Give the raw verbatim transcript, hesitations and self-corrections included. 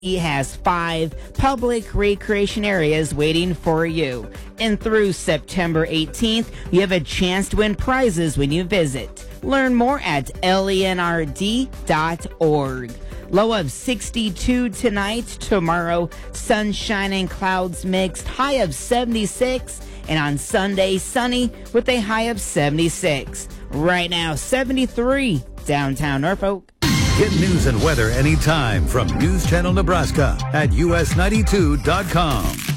He has five public recreation areas waiting for you. And through September eighteenth, you have a chance to win prizes when you visit. Learn more at lenrd dot org. Low of sixty-two tonight. Tomorrow, sunshine and clouds mixed. High of seventy-six. And on Sunday, sunny with a high of seventy-six. Right now, seventy-three downtown Norfolk. Get news and weather anytime from News Channel Nebraska at U S ninety-two dot com.